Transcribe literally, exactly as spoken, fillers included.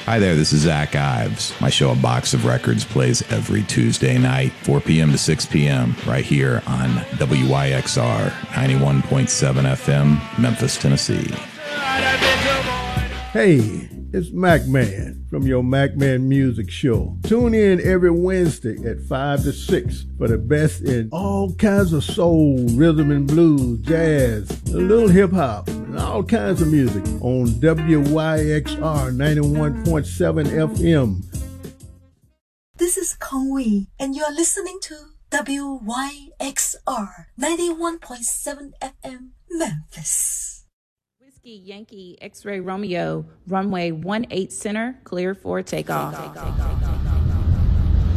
Hi there, this is Zach Ives. My show, A Box of Records, plays every Tuesday night, four p.m. to six p.m., right here on W Y X R, ninety-one point seven F M, Memphis, Tennessee. Hey, it's Mac Man from your Mac Man Music Show. Tune in every Wednesday at five to six for the best in all kinds of soul, rhythm and blues, jazz, a little hip-hop, and all kinds of music on W Y X R ninety-one point seven F M. This is Kong Wee, and you're listening to W Y X R ninety-one point seven F M, Memphis. Whiskey Yankee X-Ray Romeo, runway one eight center, clear for takeoff. takeoff, takeoff, takeoff.